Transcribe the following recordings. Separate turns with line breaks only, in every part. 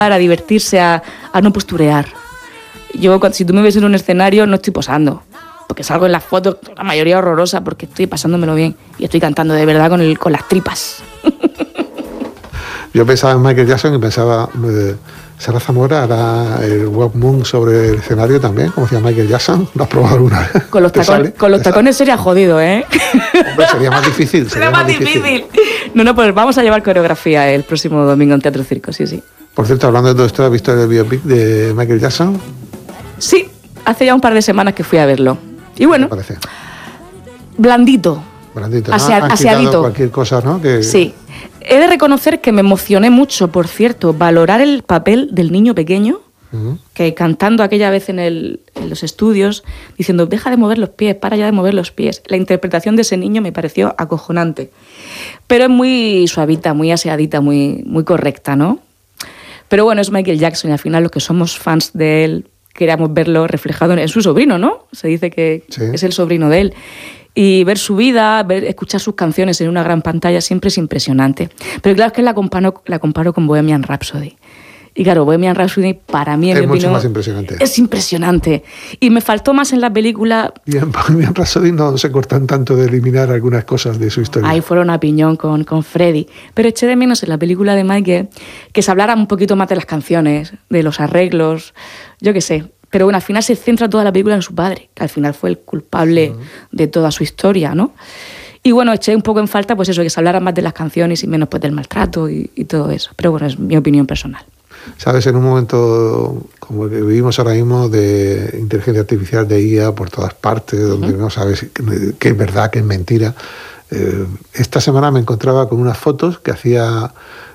a divertirse, a no posturear. Yo, si tú me ves en un escenario, no estoy posando, porque salgo en las fotos, la mayoría horrorosa, porque estoy pasándomelo bien y estoy cantando de verdad con las tripas.
Yo pensaba en Michael Jackson y pensaba, Sara Zamora hará el Walk Moon sobre el escenario también, como hacía Michael Jackson. ¿Lo has probado alguna vez?
Con los tacones sería jodido, ¿eh?
Hombre, sería más difícil.
Sería más difícil. No, pues vamos a llevar coreografía el próximo domingo en Teatro Circo, sí.
Por cierto, hablando de todo esto, ¿has visto el biopic de Michael Jackson?
Sí, hace ya un par de semanas que fui a verlo. Y bueno,
¿Qué parece?
Blandito,
¿no?
aseadito.
Cualquier cosa, ¿no?
Sí. He de reconocer que me emocioné mucho, por cierto, valorar el papel del niño pequeño, que cantando aquella vez en los estudios, diciendo, deja de mover los pies, para ya de mover los pies. La interpretación de ese niño me pareció acojonante. Pero es muy suavita, muy aseadita, muy correcta, ¿no? Pero bueno, es Michael Jackson y al final los que somos fans de él queríamos verlo reflejado en su sobrino, ¿no? Se dice que sí, es el sobrino de él. Y ver su vida, escuchar sus canciones en una gran pantalla siempre es impresionante. Pero claro, es que la comparo con Bohemian Rhapsody. Y claro, Bohemian Rhapsody para mí
es mucho más impresionante.
Es impresionante. Y me faltó más en la película.
Y en Bohemian Rhapsody no se cortan tanto de eliminar algunas cosas de su historia.
Ahí fueron a piñón con Freddie. Pero eché de menos en la película de Michael que se hablara un poquito más de las canciones, de los arreglos, yo qué sé. Pero bueno, al final se centra toda la película en su padre, que al final fue el culpable de toda su historia, ¿no? Y bueno, eché un poco en falta, pues eso, que se hablara más de las canciones y menos pues del maltrato y todo eso. Pero bueno, es mi opinión personal.
Sabes, en un momento como el que vivimos ahora mismo de inteligencia artificial, de IA por todas partes, donde no sabes qué es verdad, qué es mentira. Esta semana me encontraba con unas fotos que hacía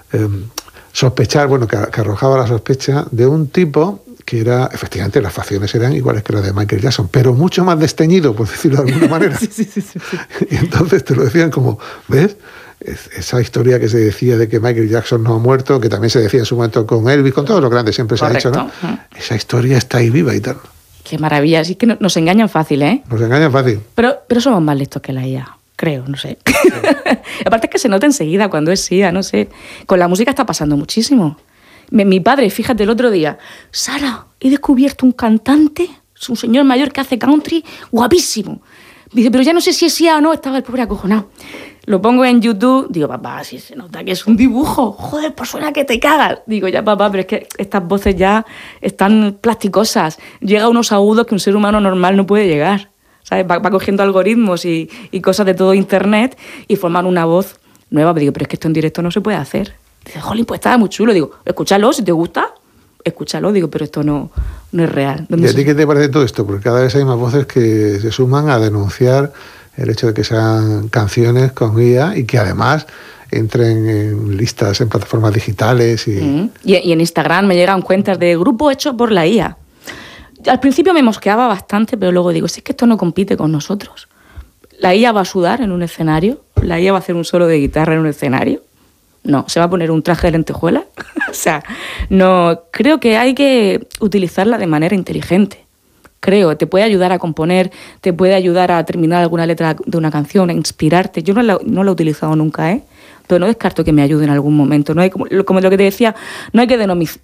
sospechar, bueno, que arrojaba la sospecha de un tipo que era, efectivamente, las facciones eran iguales que las de Michael Jackson, pero mucho más desteñido, por decirlo de alguna manera. Sí. Y entonces te lo decían como, ¿ves? Esa historia que se decía de que Michael Jackson no ha muerto, que también se decía en su momento con Elvis, con todos los grandes, siempre
Correcto.
Se ha dicho, ¿no? Esa historia está ahí viva y tal.
Qué maravilla, sí que nos engañan fácil, ¿eh?
Nos engañan fácil.
Pero somos más listos que la IA, creo, no sé. Sí. Aparte es que se nota enseguida cuando es IA, no sé. Con la música está pasando muchísimo. Mi padre, fíjate, el otro día, Sara, he descubierto un cantante, es un señor mayor que hace country, guapísimo. Dice, pero ya no sé si es IA o no, estaba el pobre acojonado. Lo pongo en YouTube, digo, papá, si se nota que es un dibujo, joder, pues suena que te cagas. Digo, ya papá, pero es que estas voces ya están plasticosas, llega a unos agudos que un ser humano normal no puede llegar, ¿sabes? Va cogiendo algoritmos y cosas de todo internet y forman una voz nueva. Digo, pero es que esto en directo no se puede hacer. Dice, jolín, pues estaba muy chulo. Digo, escúchalo, si te gusta, escúchalo. Digo, pero esto no es real.
¿Y a ti qué te parece todo esto? Porque cada vez hay más voces que se suman a denunciar el hecho de que sean canciones con IA y que además entren en listas, en plataformas digitales. Y
en Instagram me llegan cuentas de grupo hecho por la IA. Al principio me mosqueaba bastante, pero luego digo, si es que esto no compite con nosotros. La IA va a sudar en un escenario, la IA va a hacer un solo de guitarra en un escenario. No, se va a poner un traje de lentejuela. O sea, no, creo que hay que utilizarla de manera inteligente. Creo, te puede ayudar a componer, te puede ayudar a terminar alguna letra de una canción, a inspirarte. Yo no la he utilizado nunca, pero no descarto que me ayude en algún momento. No hay, como lo que te decía, no hay que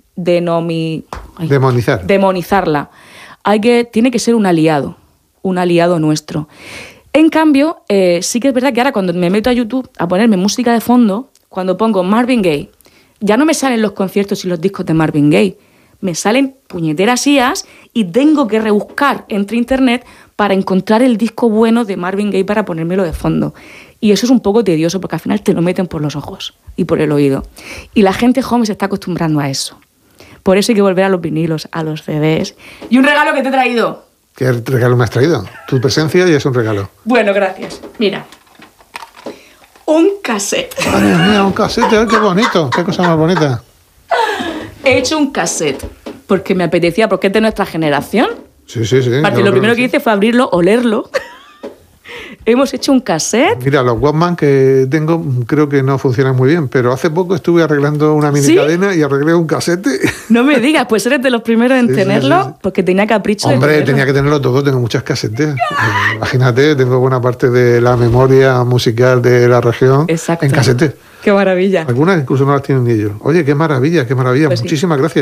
demonizarla. Tiene que ser un aliado nuestro. En cambio, sí que es verdad que ahora cuando me meto a YouTube a ponerme música de fondo, cuando pongo Marvin Gaye, ya no me salen los conciertos y los discos de Marvin Gaye, me salen puñeteras IAs y tengo que rebuscar entre internet para encontrar el disco bueno de Marvin Gaye para ponérmelo de fondo. Y eso es un poco tedioso porque al final te lo meten por los ojos y por el oído. Y la gente joven se está acostumbrando a eso. Por eso hay que volver a los vinilos, a los CDs. Y un regalo que te he traído.
¿Qué regalo me has traído? Tu presencia ya es un regalo.
Bueno, gracias. Mira. Un cassette.
Madre mía, un cassette, qué bonito, qué cosa más bonita.
He hecho un cassette porque me apetecía, porque es de nuestra generación.
Sí.
Lo primero que hice fue abrirlo, olerlo. Hemos hecho un cassette.
Mira, los Walkman que tengo creo que no funcionan muy bien, pero hace poco estuve arreglando una mini cadena y arreglé un cassette.
No me digas, pues eres de los primeros en tenerlo, sí. Porque tenía capricho.
Hombre, tenía que tenerlo todo, tengo muchas casetes. Imagínate, tengo buena parte de la memoria musical de la región en cassette.
Qué maravilla.
Algunas incluso no las tienen ni ellos. Oye, qué maravilla, qué maravilla.
Pues sí.
Muchísimas gracias.